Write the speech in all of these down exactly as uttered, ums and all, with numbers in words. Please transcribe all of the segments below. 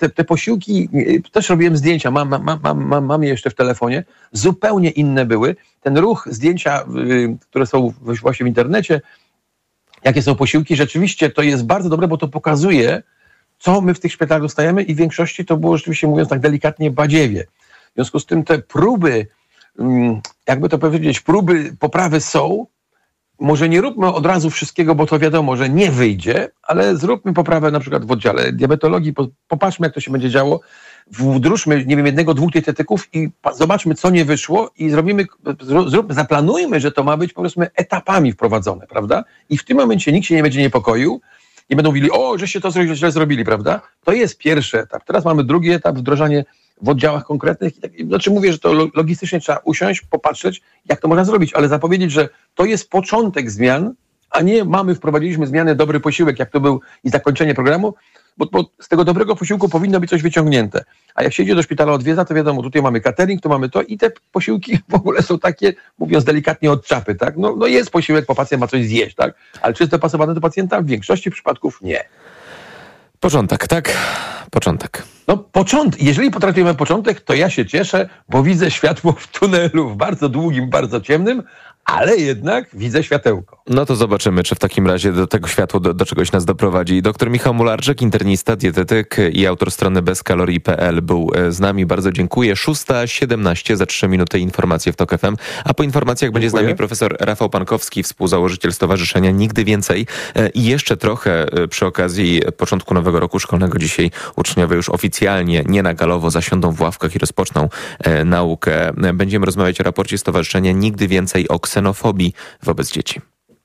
te, te posiłki, też robiłem zdjęcia, mam, mam, mam, mam, mam je jeszcze w telefonie, zupełnie inne były. Ten ruch, zdjęcia, y, które są właśnie w internecie, jakie są posiłki, rzeczywiście to jest bardzo dobre, bo to pokazuje, co my w tych szpitalach dostajemy i w większości to było rzeczywiście, mówiąc tak delikatnie, badziewie. W związku z tym te próby, jakby to powiedzieć, próby poprawy są. Może nie róbmy od razu wszystkiego, bo to wiadomo, że nie wyjdzie, ale zróbmy poprawę na przykład w oddziale diabetologii, popatrzmy, jak to się będzie działo, wdróżmy, nie wiem, jednego, dwóch dietetyków i zobaczmy, co nie wyszło i zrobimy, zróbmy, zaplanujmy, że to ma być, powiedzmy, etapami wprowadzone, prawda? I w tym momencie nikt się nie będzie niepokoił, nie będą mówili, o, żeście to źle zrobili, prawda? To jest pierwszy etap. Teraz mamy drugi etap, wdrażanie w oddziałach konkretnych. Znaczy mówię, że to logistycznie trzeba usiąść, popatrzeć, jak to można zrobić, ale zapowiedzieć, że to jest początek zmian, a nie mamy, wprowadziliśmy zmiany, dobry posiłek, jak to był i zakończenie programu, bo, bo z tego dobrego posiłku powinno być coś wyciągnięte. A jak się idzie do szpitala, odwiedza, to wiadomo, tutaj mamy catering, tu mamy to i te posiłki w ogóle są takie, mówiąc delikatnie, od czapy, tak? No, no jest posiłek, bo pacjent ma coś zjeść, tak? Ale czy jest dopasowane do pacjenta? W większości przypadków nie. Początek, tak? Początek. No początek, jeżeli potraktujemy początek, to ja się cieszę, bo widzę światło w tunelu, w bardzo długim, bardzo ciemnym, ale jednak widzę światełko. No to zobaczymy, czy w takim razie do tego światło do, do czegoś nas doprowadzi. Doktor Michał Mularczyk, internista, dietetyk i autor strony bezkalorii kropka p l był z nami. Bardzo dziękuję. szósta siedemnaście, za trzy minuty informacje w TOK F M. A po informacjach dziękuję. Będzie z nami profesor Rafał Pankowski, współzałożyciel Stowarzyszenia Nigdy Więcej. I jeszcze trochę przy okazji początku nowego roku szkolnego. Dzisiaj uczniowie już oficjalnie, nie na galowo, zasiądą w ławkach i rozpoczną e, naukę. Będziemy rozmawiać o raporcie Stowarzyszenia Nigdy Więcej o ksenofobii wobec dzieci.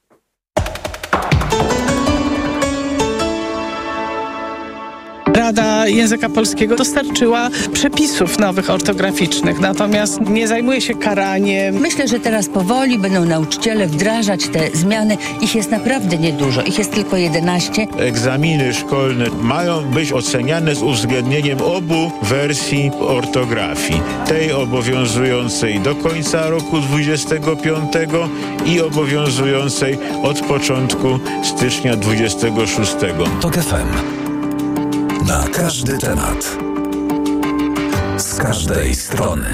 Rada Języka Polskiego dostarczyła przepisów nowych ortograficznych, natomiast nie zajmuje się karaniem. Myślę, że teraz powoli będą nauczyciele wdrażać te zmiany. Ich jest naprawdę niedużo, ich jest tylko jedenaście. Egzaminy szkolne mają być oceniane z uwzględnieniem obu wersji ortografii. Tej obowiązującej do końca roku dwudziestego piątego i obowiązującej od początku stycznia dwudziestego szóstego. TOK F M. Na każdy temat. Z każdej strony.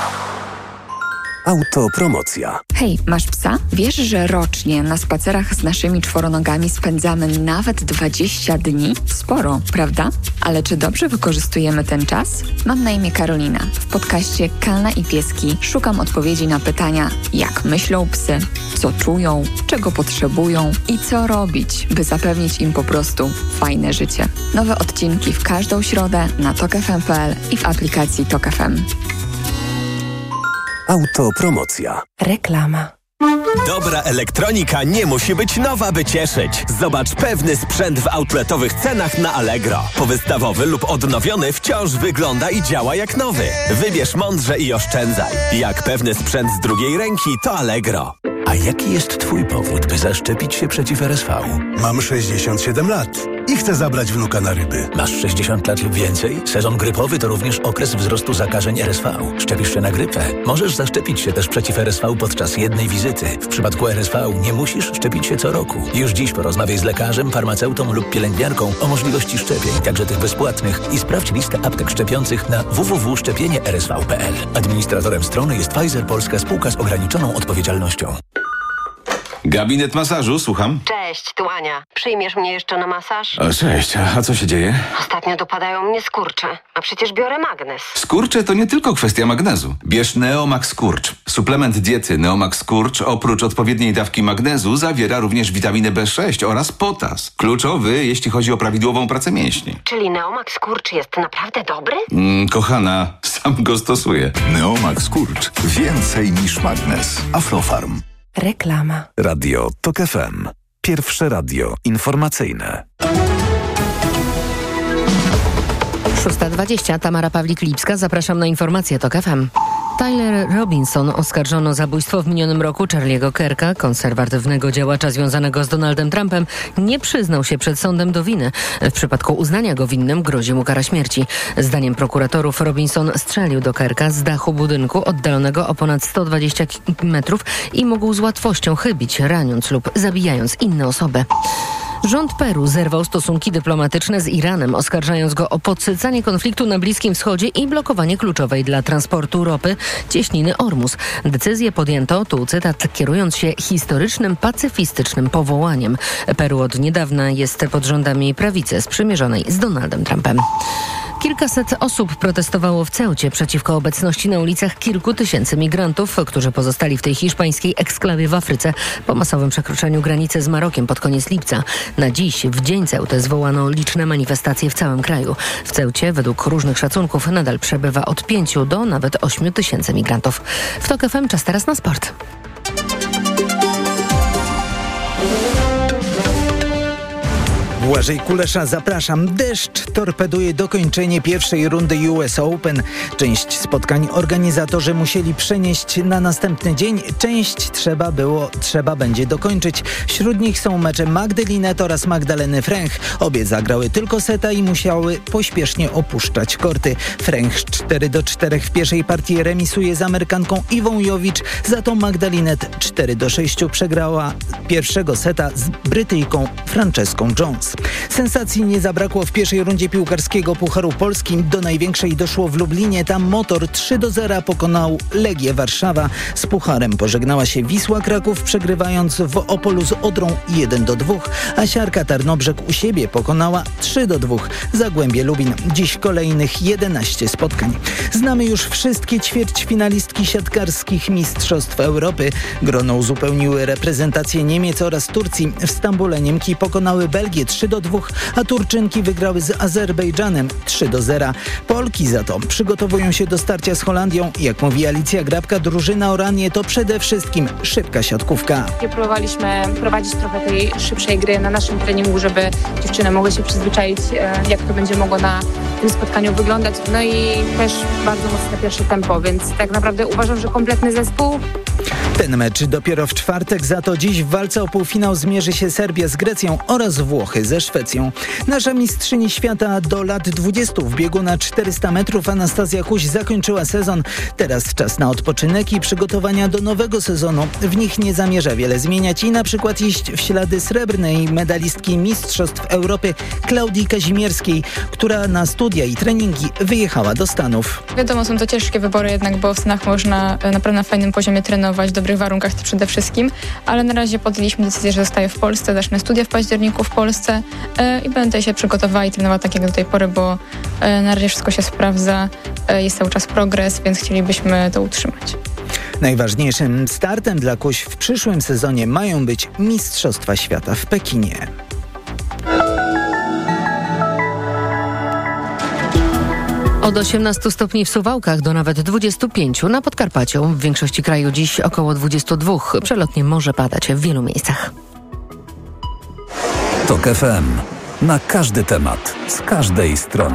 Autopromocja. Hej, masz psa? Wiesz, że rocznie na spacerach z naszymi czworonogami spędzamy nawet dwadzieścia dni? Sporo, prawda? Ale czy dobrze wykorzystujemy ten czas? Mam na imię Karolina. W podcaście Kalna i Pieski szukam odpowiedzi na pytania, jak myślą psy, co czują, czego potrzebują i co robić, by zapewnić im po prostu fajne życie. Nowe odcinki w każdą środę na tok f m kropka p l i w aplikacji TOK F M. Autopromocja. Reklama. Dobra elektronika nie musi być nowa, by cieszyć. Zobacz pewny sprzęt w outletowych cenach na Allegro. Powystawowy lub odnowiony wciąż wygląda i działa jak nowy. Wybierz mądrze i oszczędzaj. Jak pewny sprzęt z drugiej ręki, to Allegro. A jaki jest twój powód, by zaszczepić się przeciw R S V? Mam sześćdziesiąt siedem lat i chcę zabrać wnuka na ryby. Masz sześćdziesiąt lat lub więcej? Sezon grypowy to również okres wzrostu zakażeń R S V. Szczepisz się na grypę? Możesz zaszczepić się też przeciw R S V podczas jednej wizyty. W przypadku R S V nie musisz szczepić się co roku. Już dziś porozmawiaj z lekarzem, farmaceutą lub pielęgniarką o możliwości szczepień, także tych bezpłatnych, i sprawdź listę aptek szczepiących na w w w kropka szczepienie r s v kropka p l. Administratorem strony jest Pfizer Polska Spółka z ograniczoną odpowiedzialnością. Gabinet masażu, słucham. Cześć, tu Ania. Przyjmiesz mnie jeszcze na masaż? O, cześć, a co się dzieje? Ostatnio dopadają mnie skurcze, a przecież biorę magnez. Skurcze to nie tylko kwestia magnezu. Bierz Neomax Skurcz. Suplement diety Neomax Skurcz oprócz odpowiedniej dawki magnezu zawiera również witaminę B sześć oraz potas. Kluczowy, jeśli chodzi o prawidłową pracę mięśni. Czyli Neomax Skurcz jest naprawdę dobry? Mm, kochana, sam go stosuję. Neomax Skurcz. Więcej niż magnez. Aflofarm. Reklama. Radio TOK F M. Pierwsze radio informacyjne. szósta dwadzieścia. Tamara Pawlik-Lipska. Zapraszam na informacje TOK F M. Tyler Robinson oskarżono o zabójstwo w minionym roku Charlie'ego Kirka, konserwatywnego działacza związanego z Donaldem Trumpem. Nie przyznał się przed sądem do winy. W przypadku uznania go winnym grozi mu kara śmierci. Zdaniem prokuratorów Robinson strzelił do Kirka z dachu budynku oddalonego o ponad sto dwadzieścia metrów i mógł z łatwością chybić, raniąc lub zabijając inne osoby. Rząd Peru zerwał stosunki dyplomatyczne z Iranem, oskarżając go o podsycanie konfliktu na Bliskim Wschodzie i blokowanie kluczowej dla transportu ropy cieśniny Ormus. Decyzję podjęto, tu cytat, kierując się historycznym, pacyfistycznym powołaniem. Peru od niedawna jest pod rządami prawicy sprzymierzonej z Donaldem Trumpem. Kilkaset osób protestowało w Ceucie przeciwko obecności na ulicach kilku tysięcy migrantów, którzy pozostali w tej hiszpańskiej eksklawie w Afryce po masowym przekroczeniu granicy z Marokiem pod koniec lipca. Na dziś, w dzień Ceuty, zwołano liczne manifestacje w całym kraju. W Ceucie, według różnych szacunków, nadal przebywa od pięciu do nawet ośmiu tysięcy migrantów. W TOK F M czas teraz na sport. Błażej Kulesza, zapraszam. Deszcz torpeduje dokończenie pierwszej rundy U S Open. Część spotkań organizatorzy musieli przenieść na następny dzień. Część trzeba było, trzeba będzie dokończyć. Wśród nich są mecze Magdy Linette oraz Magdaleny Fręch. Obie zagrały tylko seta i musiały pośpiesznie opuszczać korty. Fręch cztery do czterech w pierwszej partii remisuje z Amerykanką Iwą Jowicz, za to Magda Linette cztery do sześciu przegrała pierwszego seta z Brytyjką Franceską Jones. Sensacji nie zabrakło w pierwszej rundzie piłkarskiego Pucharu Polski. Do największej doszło w Lublinie. Tam Motor trzy do zera pokonał Legię Warszawa. Z Pucharem pożegnała się Wisła Kraków, przegrywając w Opolu z Odrą jeden do dwóch, a Siarka Tarnobrzeg u siebie pokonała trzy do dwóch Zagłębie Lubin. Dziś kolejnych jedenaście spotkań. Znamy już wszystkie ćwierćfinalistki siatkarskich Mistrzostw Europy. Grono uzupełniły reprezentacje Niemiec oraz Turcji. W Stambule Niemki pokonały Belgię trzy do dwóch, a Turczynki wygrały z Azerbejdżanem trzy do zera. Polki za to przygotowują się do starcia z Holandią. Jak mówi Alicja Grabka, drużyna Oranie to przede wszystkim szybka siatkówka. Próbowaliśmy prowadzić trochę tej szybszej gry na naszym treningu, żeby dziewczyny mogły się przyzwyczaić, jak to będzie mogło na tym spotkaniu wyglądać. No i też bardzo mocne pierwsze tempo, więc tak naprawdę uważam, że kompletny zespół. Ten mecz dopiero w czwartek, za to dziś w walce o półfinał zmierzy się Serbia z Grecją oraz Włochy ze Szwecją. Nasza mistrzyni świata do lat dwudziestu w biegu na czterysta metrów Anastazja Kuś zakończyła sezon. Teraz czas na odpoczynek i przygotowania do nowego sezonu. W nich nie zamierza wiele zmieniać i na przykład iść w ślady srebrnej medalistki Mistrzostw Europy Klaudii Kazimierskiej, która na studia i treningi wyjechała do Stanów. Wiadomo, są to ciężkie wybory jednak, bo w Stanach można naprawdę na fajnym poziomie trenować, w dobrych warunkach to przede wszystkim, ale na razie podjęliśmy decyzję, że zostaję w Polsce, zacznę studia w październiku w Polsce e, i będę się przygotowała i trenowała tak jak do tej pory, bo e, na razie wszystko się sprawdza, e, jest cały czas progres, więc chcielibyśmy to utrzymać. Najważniejszym startem dla Kuś w przyszłym sezonie mają być Mistrzostwa Świata w Pekinie. Od osiemnastu stopni w Suwałkach do nawet dwudziestu pięciu na Podkarpaciu. W większości kraju dziś około dwudziestu dwóch. Przelotnie może padać w wielu miejscach. TOK F M. Na każdy temat, z każdej strony.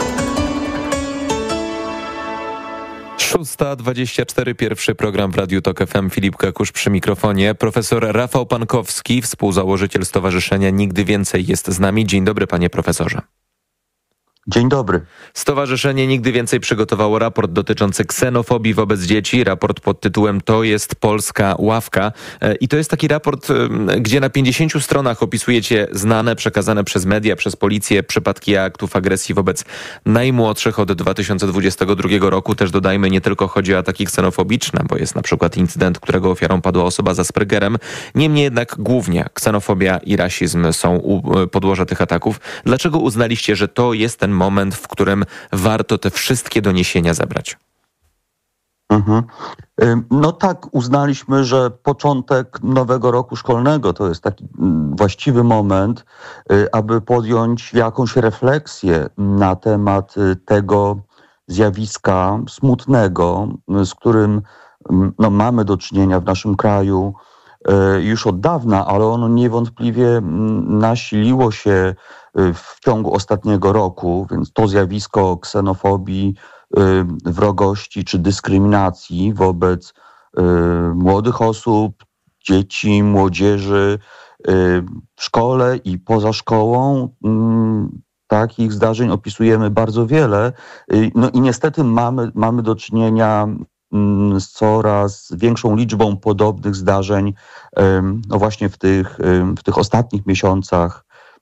szósta dwadzieścia cztery, pierwszy program w Radiu TOK F M. Filip Kakusz przy mikrofonie. Profesor Rafał Pankowski, współzałożyciel Stowarzyszenia Nigdy Więcej jest z nami. Dzień dobry, panie profesorze. Dzień dobry. Stowarzyszenie Nigdy Więcej przygotowało raport dotyczący ksenofobii wobec dzieci. Raport pod tytułem To jest polska ławka. I to jest taki raport, gdzie na pięćdziesięciu stronach opisujecie znane, przekazane przez media, przez policję przypadki aktów agresji wobec najmłodszych od dwa tysiące dwudziestego drugiego roku. Też dodajmy, nie tylko chodzi o ataki ksenofobiczne, bo jest na przykład incydent, którego ofiarą padła osoba z Aspergerem. Niemniej jednak głównie ksenofobia i rasizm są u podłoża tych ataków. Dlaczego uznaliście, że to jest ten moment, w którym warto te wszystkie doniesienia zebrać? Mhm. No tak, uznaliśmy, że początek nowego roku szkolnego to jest taki właściwy moment, aby podjąć jakąś refleksję na temat tego zjawiska smutnego, z którym no, mamy do czynienia w naszym kraju już od dawna, ale ono niewątpliwie nasiliło się w ciągu ostatniego roku, więc to zjawisko ksenofobii, wrogości czy dyskryminacji wobec młodych osób, dzieci, młodzieży w szkole i poza szkołą. Takich zdarzeń opisujemy bardzo wiele. No i niestety mamy, mamy do czynienia z coraz większą liczbą podobnych zdarzeń no właśnie w tych, w tych ostatnich miesiącach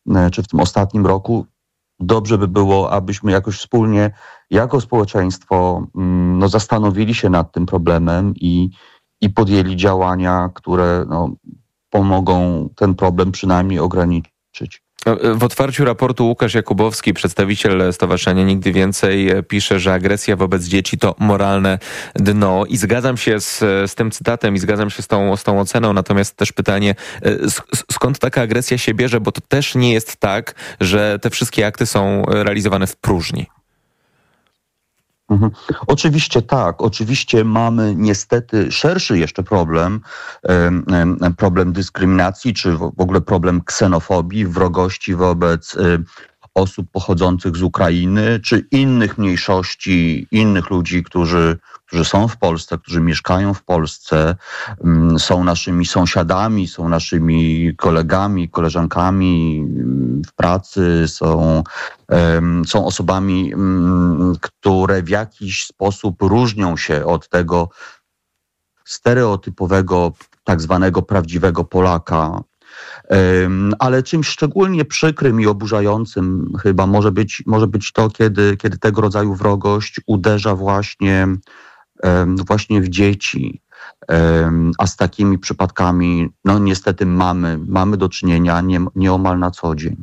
czy w tym ostatnim roku, dobrze by było, abyśmy jakoś wspólnie, jako społeczeństwo, no, zastanowili się nad tym problemem i, i podjęli działania, które no, pomogą ten problem przynajmniej ograniczyć. W otwarciu raportu Łukasz Jakubowski, przedstawiciel Stowarzyszenia Nigdy Więcej, pisze, że agresja wobec dzieci to moralne dno i zgadzam się z, z tym cytatem i zgadzam się z tą, z tą oceną, natomiast też pytanie, skąd taka agresja się bierze, bo to też nie jest tak, że te wszystkie akty są realizowane w próżni. Mhm. Oczywiście tak, oczywiście mamy niestety szerszy jeszcze problem, problem dyskryminacji, czy w ogóle problem ksenofobii, wrogości wobec osób pochodzących z Ukrainy, czy innych mniejszości, innych ludzi, którzy, którzy są w Polsce, którzy mieszkają w Polsce, są naszymi sąsiadami, są naszymi kolegami, koleżankami w pracy, są, są osobami, które w jakiś sposób różnią się od tego stereotypowego, tak zwanego prawdziwego Polaka. Ale czymś szczególnie przykrym i oburzającym chyba może być, może być to, kiedy, kiedy tego rodzaju wrogość uderza właśnie, właśnie w dzieci. A z takimi przypadkami no niestety mamy, mamy do czynienia nie, nieomal na co dzień.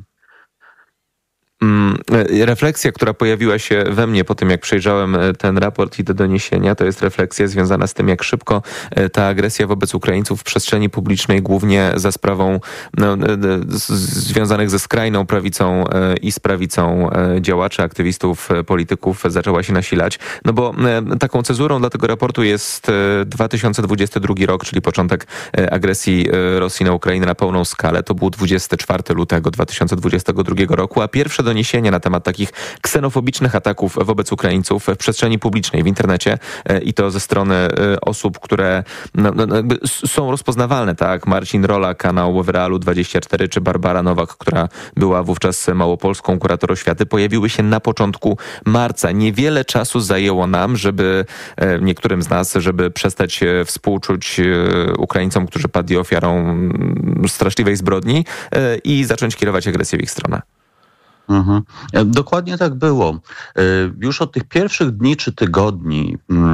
Refleksja, która pojawiła się we mnie po tym, jak przejrzałem ten raport i te doniesienia, to jest refleksja związana z tym, jak szybko ta agresja wobec Ukraińców w przestrzeni publicznej, głównie za sprawą no, z, związanych ze skrajną prawicą i z prawicą działaczy, aktywistów, polityków, zaczęła się nasilać. No bo taką cezurą dla tego raportu jest dwa tysiące dwudziesty drugi rok, czyli początek agresji Rosji na Ukrainę na pełną skalę. To był dwudziestego czwartego lutego dwa tysiące dwudziestego drugiego roku, a pierwsze doniesienia na temat takich ksenofobicznych ataków wobec Ukraińców w przestrzeni publicznej, w internecie i to ze strony osób, które no, no, jakby są rozpoznawalne, tak? Marcin Rola, kanał w Realu dwadzieścia cztery, czy Barbara Nowak, która była wówczas małopolską kurator oświaty, pojawiły się na początku marca. Niewiele czasu zajęło nam, żeby niektórym z nas, żeby przestać współczuć Ukraińcom, którzy padli ofiarą straszliwej zbrodni i zacząć kierować agresję w ich stronę. Mhm. Dokładnie tak było. Już od tych pierwszych dni czy tygodni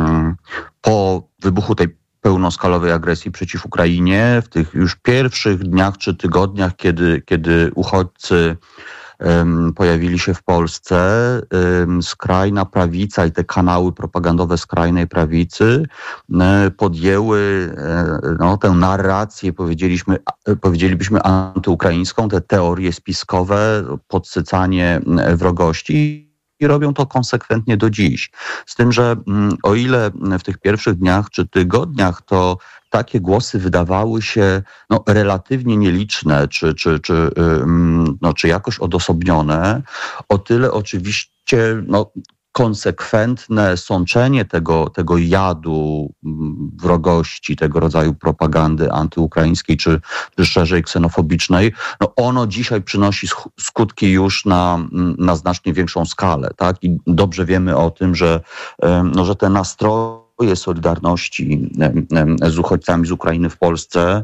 po wybuchu tej pełnoskalowej agresji przeciw Ukrainie, w tych już pierwszych dniach czy tygodniach, kiedy, kiedy uchodźcy pojawili się w Polsce, skrajna prawica i te kanały propagandowe skrajnej prawicy podjęły no, tę narrację, powiedzieliśmy, powiedzielibyśmy antyukraińską, te teorie spiskowe, podsycanie wrogości. I robią to konsekwentnie do dziś. Z tym, że o ile w tych pierwszych dniach czy tygodniach to takie głosy wydawały się no, relatywnie nieliczne, czy, czy, czy, no, czy jakoś odosobnione, o tyle oczywiście no, konsekwentne sączenie tego, tego jadu wrogości, tego rodzaju propagandy antyukraińskiej, czy, czy szerzej ksenofobicznej, no ono dzisiaj przynosi skutki już na, na znacznie większą skalę, tak? I dobrze wiemy o tym, że, no, że te nastroje solidarności z uchodźcami z Ukrainy w Polsce,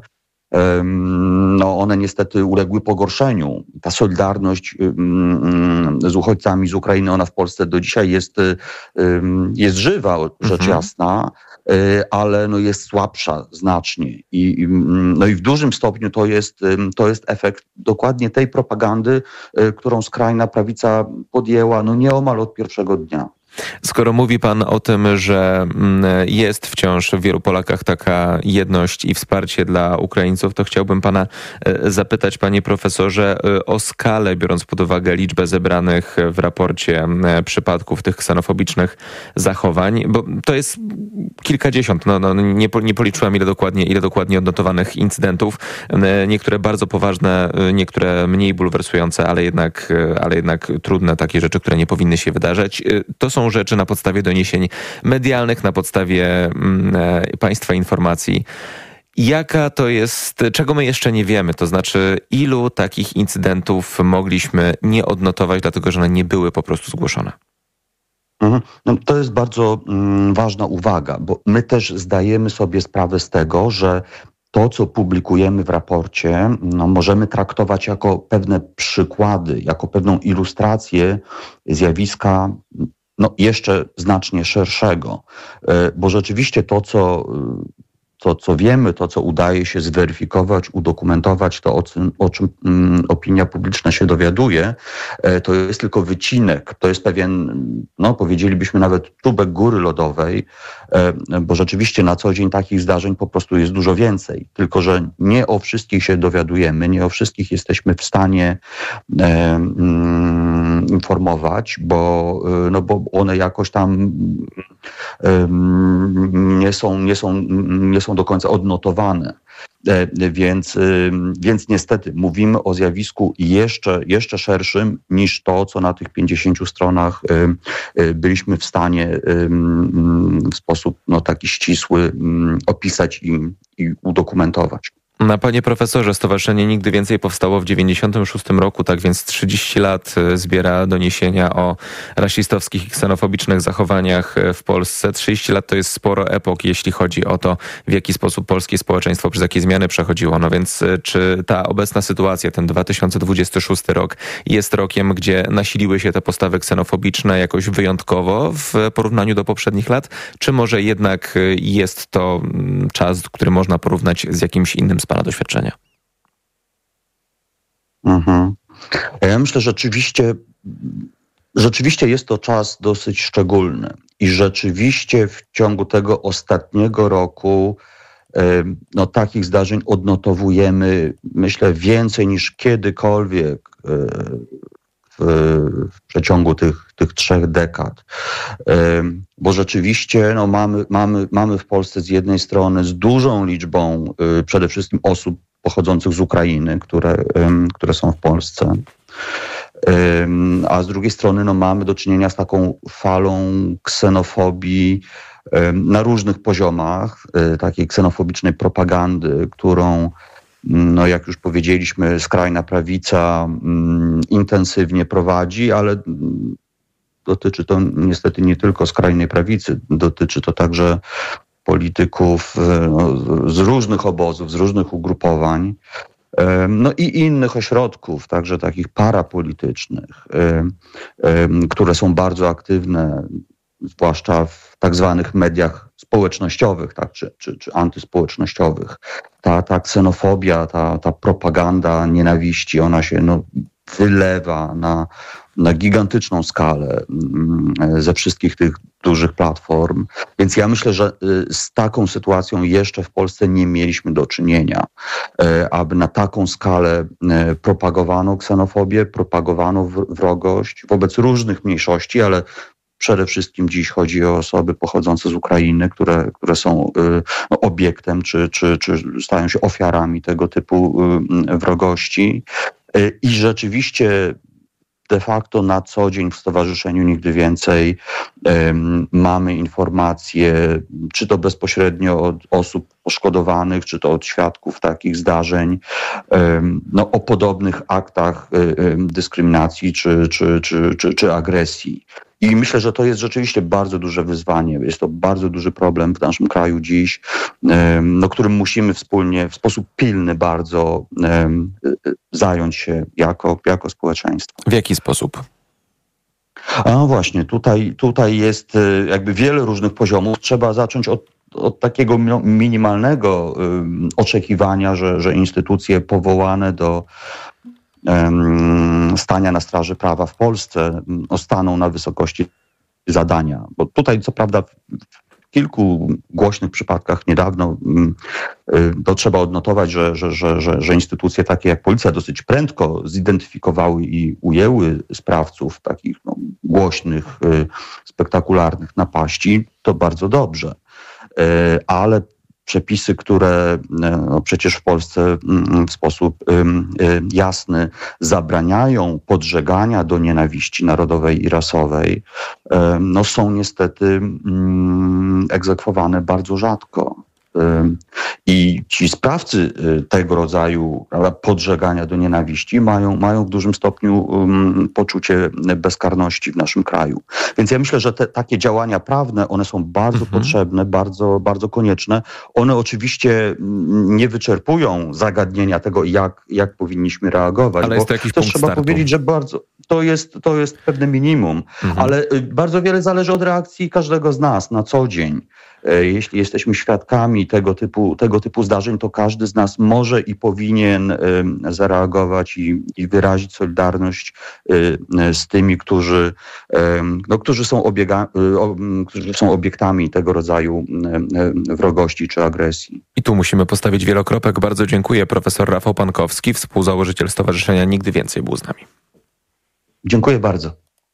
no one niestety uległy pogorszeniu. Ta solidarność z uchodźcami z Ukrainy, ona w Polsce do dzisiaj jest, jest żywa, rzecz mhm. jasna, ale no jest słabsza znacznie. I, no i w dużym stopniu to jest, to jest efekt dokładnie tej propagandy, którą skrajna prawica podjęła no nieomal od pierwszego dnia. Skoro mówi pan o tym, że jest wciąż w wielu Polakach taka jedność i wsparcie dla Ukraińców, to chciałbym pana zapytać, panie profesorze, o skalę, biorąc pod uwagę liczbę zebranych w raporcie przypadków tych ksenofobicznych zachowań, bo to jest kilkadziesiąt, no, no nie, nie policzyłam ile dokładnie, ile dokładnie odnotowanych incydentów, niektóre bardzo poważne, niektóre mniej bulwersujące, ale jednak, ale jednak trudne, takie rzeczy, które nie powinny się wydarzać. To są rzeczy na podstawie doniesień medialnych, na podstawie mm, państwa informacji. Jaka to jest, czego my jeszcze nie wiemy, to znaczy ilu takich incydentów mogliśmy nie odnotować, dlatego że one nie były po prostu zgłoszone? No, to jest bardzo mm, ważna uwaga, bo my też zdajemy sobie sprawę z tego, że to, co publikujemy w raporcie, no, możemy traktować jako pewne przykłady, jako pewną ilustrację zjawiska no, jeszcze znacznie szerszego. Bo rzeczywiście to, co, to, co wiemy, to, co udaje się zweryfikować, udokumentować, to o czym, o czym opinia publiczna się dowiaduje, to jest tylko wycinek, to jest pewien, no powiedzielibyśmy nawet czubek góry lodowej, bo rzeczywiście na co dzień takich zdarzeń po prostu jest dużo więcej, tylko że nie o wszystkich się dowiadujemy, nie o wszystkich jesteśmy w stanie e, mm, informować, bo, no bo one jakoś tam e, nie są, nie są, nie są do końca odnotowane. Więc, więc niestety mówimy o zjawisku jeszcze, jeszcze szerszym niż to, co na tych pięćdziesięciu stronach byliśmy w stanie w sposób no, taki ścisły opisać i, i udokumentować. No, panie profesorze, stowarzyszenie Nigdy Więcej powstało w dziewięćdziesiątym szóstym roku, tak więc trzydzieści lat zbiera doniesienia o rasistowskich i ksenofobicznych zachowaniach w Polsce. trzydzieści lat to jest sporo epok, jeśli chodzi o to, w jaki sposób polskie społeczeństwo przez jakie zmiany przechodziło. No więc czy ta obecna sytuacja, ten dwa tysiące dwudziesty szósty rok jest rokiem, gdzie nasiliły się te postawy ksenofobiczne jakoś wyjątkowo w porównaniu do poprzednich lat? Czy może jednak jest to czas, który można porównać z jakimś innym z pana doświadczenia? Mhm. Ja myślę, że rzeczywiście, rzeczywiście jest to czas dosyć szczególny i rzeczywiście w ciągu tego ostatniego roku no, takich zdarzeń odnotowujemy, myślę, więcej niż kiedykolwiek w, w przeciągu tych, tych trzech dekad. Bo rzeczywiście no, mamy, mamy, mamy w Polsce z jednej strony z dużą liczbą przede wszystkim osób pochodzących z Ukrainy, które, które są w Polsce. A z drugiej strony no, mamy do czynienia z taką falą ksenofobii na różnych poziomach, takiej ksenofobicznej propagandy, którą, no jak już powiedzieliśmy, skrajna prawica intensywnie prowadzi, ale dotyczy to niestety nie tylko skrajnej prawicy, dotyczy to także polityków no, z różnych obozów, z różnych ugrupowań, no i innych ośrodków, także takich parapolitycznych, które są bardzo aktywne, zwłaszcza w tak zwanych mediach społecznościowych, tak, czy, czy, czy antyspołecznościowych. Ta, ta ksenofobia, ta, ta propaganda nienawiści, ona się no, wylewa na, na gigantyczną skalę ze wszystkich tych dużych platform. Więc ja myślę, że z taką sytuacją jeszcze w Polsce nie mieliśmy do czynienia, aby na taką skalę propagowano ksenofobię, propagowano wrogość wobec różnych mniejszości, ale przede wszystkim dziś chodzi o osoby pochodzące z Ukrainy, które, które są no, obiektem czy, czy, czy stają się ofiarami tego typu wrogości. I rzeczywiście de facto na co dzień w Stowarzyszeniu Nigdy Więcej um, mamy informacje, czy to bezpośrednio od osób poszkodowanych, czy to od świadków takich zdarzeń, um, no, o podobnych aktach um, dyskryminacji czy, czy, czy, czy, czy agresji. I myślę, że to jest rzeczywiście bardzo duże wyzwanie. Jest to bardzo duży problem w naszym kraju dziś, no, którym musimy wspólnie, w sposób pilny bardzo um, zająć się jako, jako społeczeństwo. W jaki sposób? A właśnie, tutaj, tutaj jest jakby wiele różnych poziomów. Trzeba zacząć od, od takiego minimalnego um, oczekiwania, że, że instytucje powołane do stania na straży prawa w Polsce staną na wysokości zadania. Bo tutaj co prawda w kilku głośnych przypadkach niedawno to trzeba odnotować, że, że, że, że, że instytucje takie jak policja dosyć prędko zidentyfikowały i ujęły sprawców takich no, głośnych, spektakularnych napaści. To bardzo dobrze. Ale przepisy, które no, przecież w Polsce w sposób jasny zabraniają podżegania do nienawiści narodowej i rasowej, no, są niestety egzekwowane bardzo rzadko. I ci sprawcy tego rodzaju podżegania do nienawiści mają, mają w dużym stopniu poczucie bezkarności w naszym kraju. Więc ja myślę, że te takie działania prawne, one są bardzo mhm. potrzebne, bardzo, bardzo konieczne. One oczywiście nie wyczerpują zagadnienia tego, jak, jak powinniśmy reagować. Ale jest to jakiś też punkt trzeba startu. powiedzieć, że bardzo, to jest, to jest pewne minimum, mhm. ale bardzo wiele zależy od reakcji każdego z nas na co dzień. Jeśli jesteśmy świadkami tego typu, tego typu zdarzeń, to każdy z nas może i powinien zareagować i, i wyrazić solidarność z tymi, którzy, no, którzy, są obiega, którzy są obiektami tego rodzaju wrogości czy agresji. I tu musimy postawić wielokropek. Bardzo dziękuję. Profesor Rafał Pankowski, współzałożyciel Stowarzyszenia Nigdy Więcej, był z nami. Dziękuję bardzo.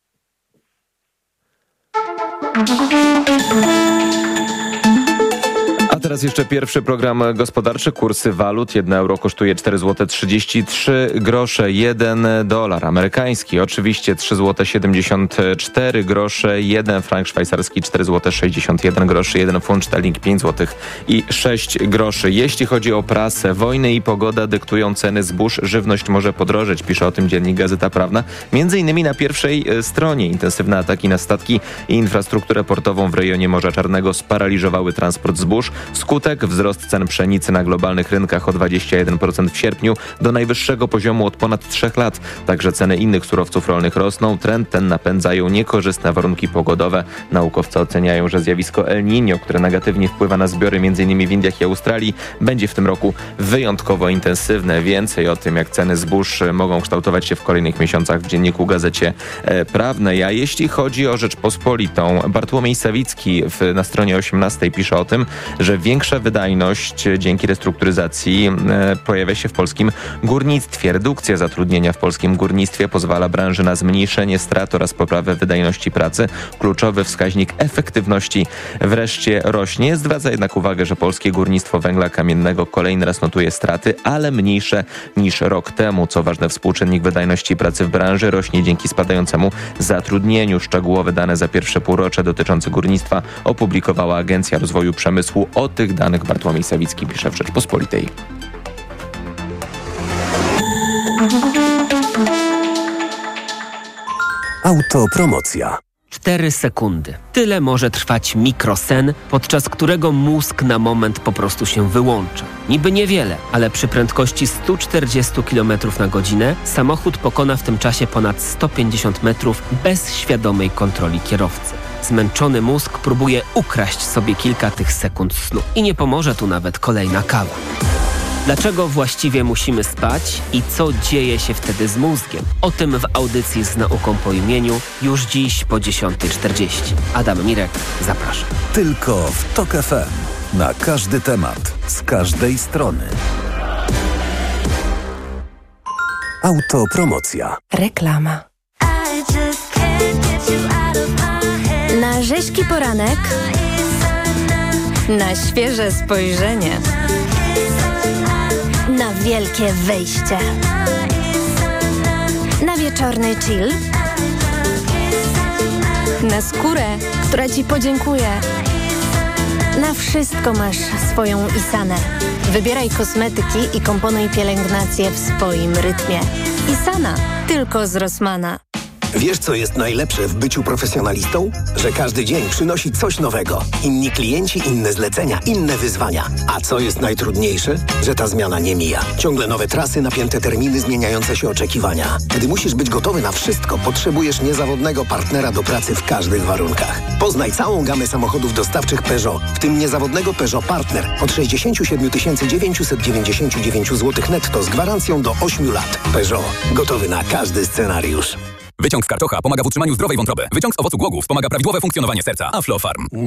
A teraz jeszcze pierwszy program gospodarczy. Kursy walut. Jedno euro kosztuje cztery złote trzydzieści trzy grosze. Jeden dolar amerykański oczywiście trzy złote siedemdziesiąt cztery grosze. Jeden frank szwajcarski cztery złote sześćdziesiąt jeden groszy. Jeden funt sterling pięć złotych i sześć groszy. Jeśli chodzi o prasę, wojny i pogoda dyktują ceny zbóż. Żywność może podrożeć, pisze o tym dziennik Gazeta Prawna. Między innymi na pierwszej stronie intensywne ataki na statki i infrastrukturę portową w rejonie Morza Czarnego sparaliżowały transport zbóż. Skutek wzrost cen pszenicy na globalnych rynkach o dwadzieścia jeden procent w sierpniu do najwyższego poziomu od ponad trzech lat. Także ceny innych surowców rolnych rosną. Trend ten napędzają niekorzystne warunki pogodowe. Naukowcy oceniają, że zjawisko El Niño, które negatywnie wpływa na zbiory m.in. w Indiach i Australii, będzie w tym roku wyjątkowo intensywne. Więcej o tym, jak ceny zbóż mogą kształtować się w kolejnych miesiącach w dzienniku Gazecie Prawnej. A jeśli chodzi o Rzeczpospolitą, Bartłomiej Sawicki w, na stronie osiemnastej pisze o tym, że większa wydajność dzięki restrukturyzacji e, pojawia się w polskim górnictwie. Redukcja zatrudnienia w polskim górnictwie pozwala branży na zmniejszenie strat oraz poprawę wydajności pracy. Kluczowy wskaźnik efektywności wreszcie rośnie. Zwraca jednak uwagę, że polskie górnictwo węgla kamiennego kolejny raz notuje straty, ale mniejsze niż rok temu. Co ważne, współczynnik wydajności pracy w branży rośnie dzięki spadającemu zatrudnieniu. Szczegółowe dane za pierwsze półrocze dotyczące górnictwa opublikowała Agencja Rozwoju Przemysłu. O tych danych Bartłomiej Sawicki pisze w Rzeczpospolitej. Autopromocja. Cztery sekundy. Tyle może trwać mikrosen, podczas którego mózg na moment po prostu się wyłącza. Niby niewiele, ale przy prędkości sto czterdzieści kilometrów na godzinę samochód pokona w tym czasie ponad sto pięćdziesiąt metrów bez świadomej kontroli kierowcy. Zmęczony mózg próbuje ukraść sobie kilka tych sekund snu. I nie pomoże tu nawet kolejna kawa. Dlaczego właściwie musimy spać i co dzieje się wtedy z mózgiem? O tym w audycji z nauką po imieniu już dziś po dziesiątej czterdzieści. Adam Mirek, zapraszam. Tylko w TOK F M. Na każdy temat, z każdej strony. Autopromocja. Reklama. Na rzeźki poranek, na świeże spojrzenie, na wielkie wejście, na wieczorny chill, na skórę, która Ci podziękuje. Na wszystko masz swoją Isanę. Wybieraj kosmetyki i komponuj pielęgnację w swoim rytmie. Isana, tylko z Rossmana. Wiesz, co jest najlepsze w byciu profesjonalistą? Że każdy dzień przynosi coś nowego. Inni klienci, inne zlecenia, inne wyzwania. A co jest najtrudniejsze? Że ta zmiana nie mija. Ciągle nowe trasy, napięte terminy, zmieniające się oczekiwania. Gdy musisz być gotowy na wszystko, potrzebujesz niezawodnego partnera do pracy w każdych warunkach. Poznaj całą gamę samochodów dostawczych Peugeot, w tym niezawodnego Peugeot Partner od sześćdziesiąt siedem tysięcy dziewięćset dziewięćdziesiąt dziewięć złotych netto z gwarancją do ośmiu lat. Peugeot. Gotowy na każdy scenariusz. Wyciąg z karczocha pomaga w utrzymaniu zdrowej wątroby. Wyciąg z owocu głogów pomaga prawidłowe funkcjonowanie serca. Aflofarm.